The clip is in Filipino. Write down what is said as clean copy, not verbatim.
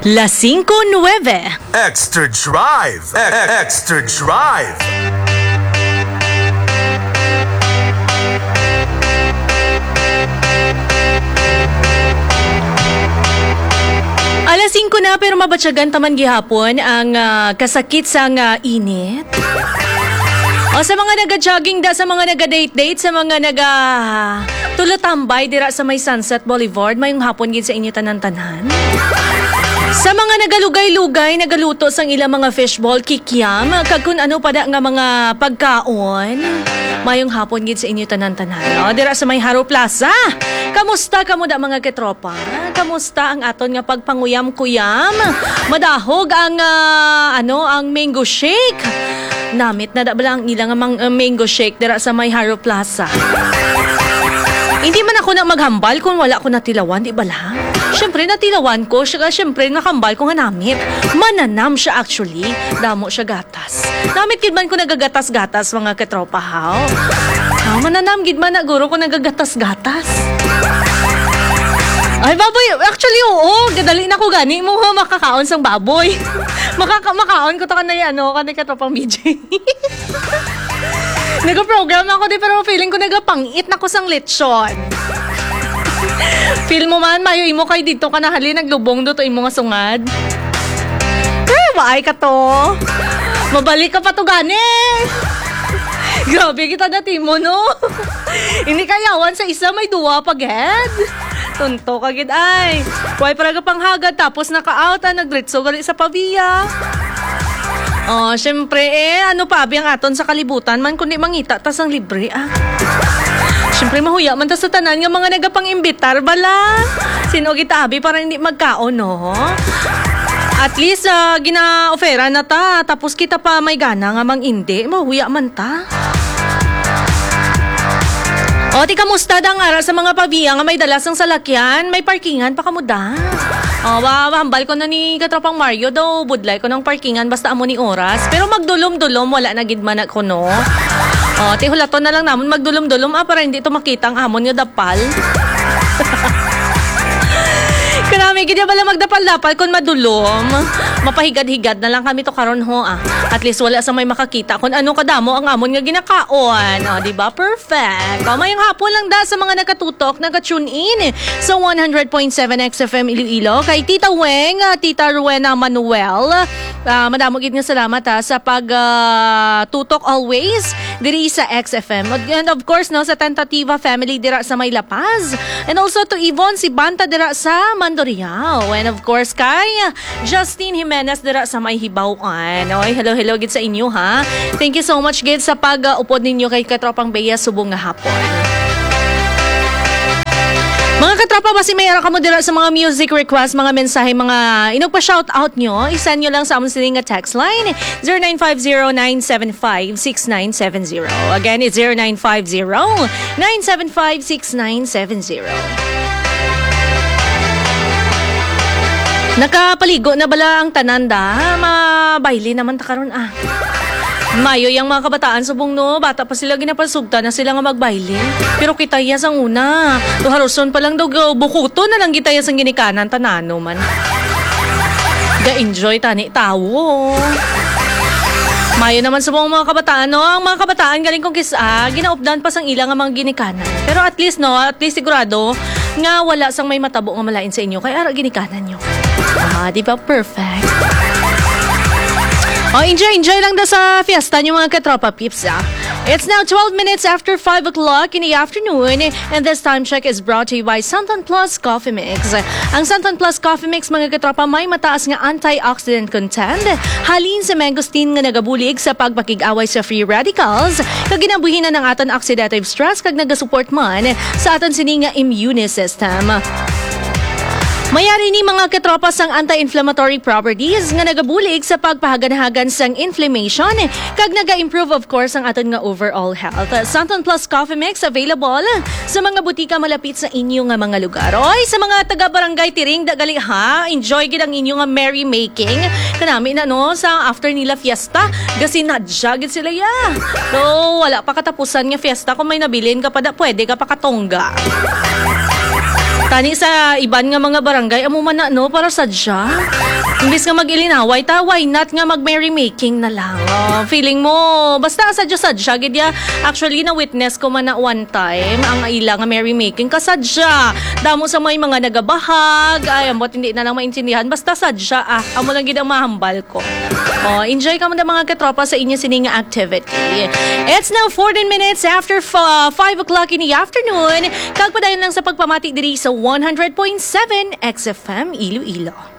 5:09. Extra Drive. Extra Drive. Alas 5 na pero mabatsyagan taman gihapon ang kasakit sa init. O sa mga naga-jogging da, sa mga naga-date-date, sa mga naga-tulotambay dira sa may Sunset Boulevard, mayong hapon gid sa inyo tanan-tanan. Sa mga nagalugay-lugay, nagaluto sang ilang mga fishball kikiam, kag kun ano pa da nga mga pagkaon, mayong hapon gid sa inyo tanan-tanan. O dira sa may Haro Plaza. Kamusta kamo da mga ketropa? Kamusta ang aton nga pagpanguyam-kuyam? Madahog ang ang mango shake. Namit na da bala ang ilang mango shake dira sa may Haro Plaza. Hindi man ako na maghambal kung wala ko natilawan, di bala? Siyempre natilawan ko, siyempre nakambal ko nga namit. Mananam siya actually, damo siya gatas. Namit gid man ko nagagatas-gatas mga ketropa haw. Mananam gid man na guro ko nagagatas-gatas. Ay, baboy, actually, oo. Gadali na ko gani mo makakaon sang baboy. Makaon ko to kanay kanay katropang BJ. Nag-program ako di pero feeling ko nagapangit na ko sang lechon. Feel mo man, mayo imo kay dito ka nahali naglubong do to imo nga sungad. Waay ka to. Mabalik ka pa to gani. Grabe kita dati mo, no? Hindi kayawan sa isa may duwa pag head. Tunto ka gid ay. Kuway paraga panghagad tapos naka-out nagritso gali sa pabiya. Oh, syempre ano pa biyang aton sa kalibutan man kundi mangita tas ang libre Syempre mahuya man ta sa tanan nga mga nagapang-imbitar bala. Sino kita abi para hindi magkaon no? At least gina-ofera na ta tapos kita pa may gana nga mang hindi mahuya man ta. O, di kamusta dang ara sa mga pabiya nga may dalas ng salakyan, may parkingan pa kamuda. O, hambal ko na ni katropang Mario daw, budlay ko ng parkingan basta amo ni oras. Pero magdulom-dulom, wala na gidman ako no. O, ti hulaton na lang namon magdulom-dulom para hindi to makita ang amon nga dapal. Kanami, gid bala magdapal-dapal kung madulom. Mapahigad-higad na lang kami to karon ho At least wala sa may makakita kung ano kadamo ang amon nga ginakaon. O, di ba? Perfect. O, mayang hapon lang da sa mga nakatutok, naka-tune in sa 100.7 XFM Iloilo. Kay Tita Weng, Tita Rowena Manuel. Madamo gid nga salamat sa pag tutok always diri sa XFM. And of course, no, sa Tentativa family dira sa May La Paz. And also to Yvonne Sibanta dira sa Mandurriao. And of course, kay Justine Jimenez dira sa May Hibawaan. Oy, hello gid sa inyo ha. Thank you so much gid sa pag-upod ninyo kay Katropang Bea subong nga hapon. Mga katropa, basi may ara ka mo dira sa mga music request, mga mensahe, mga inagpa-shoutout nyo, isend nyo lang sa amon sining nga text line 0950-975-6970. Again, it's 0950-975-6970. Nakapaligo na bala ang tananda? Mabaili naman ta karon Mayo yung mga kabataan subong no, bata pa sila ginapasugta na sila nga magbaile. Pero kita yas ang una. Tuharoson pa lang daw bukuto na lang kita yas ang ginikanan tanano man. Ga-enjoy tani tawo. Mayo naman subong mga kabataan no, ang mga kabataan galing kong kisa, ginaupdan pa sang ilang nga mga ginikanan. Pero at least sigurado nga wala sang may matabo nga malain sa inyo kay ara ginikanan nyo. Di ba perfect? Enjoy lang da sa fiesta niyo mga katropa peeps It's now 12 minutes after 5 o'clock in the afternoon and this time check is brought to you by Santan Plus Coffee Mix. Ang Santan Plus Coffee Mix mga katropa may mataas nga antioxidant content, halin sa mangosteen nga nagabulig sa pagpakig-away sa free radicals, kag ginabuhin na ng aton oxidative stress kag nagasupport man sa aton sining nga immune system. Mayari ni mga katropa sang anti-inflammatory properties nga nagabulig sa pagpahaganahagan sang inflammation kag naga-improve of course ang aton nga overall health. Santan Plus Coffee Mix available sa mga butika malapit sa inyo nga mga lugar. Oy, sa mga taga-barangay Tiring dagali enjoy gid ang inyo nga merry making. Kanami na no sa after nila fiesta, gasinadya gid sila ya. So, wala pa katapusan nga fiesta kung may nabilin ka pa pwede ka pa katongga. Tani sa iban nga mga barangay, amo man na, no, para sadya. Imbis nga mag-ilinaway ta, why not nga mag-merrymaking na lang? Feeling mo, basta sadya-sadya, gidya. Actually, na-witness ko man na one time, ang ila nga merrymaking, kasadya. Damo sa may mga nagabahag, ay, ambot hindi na lang maintindihan, basta sadya, amo lang gid ang mahambal ko. Enjoy ka mo na mga katropa sa inyo sining activity. It's now 14 minutes after 5 o'clock in the afternoon. Kagpadayon lang sa pagpamati diri sa 100.7 XFM Iloilo.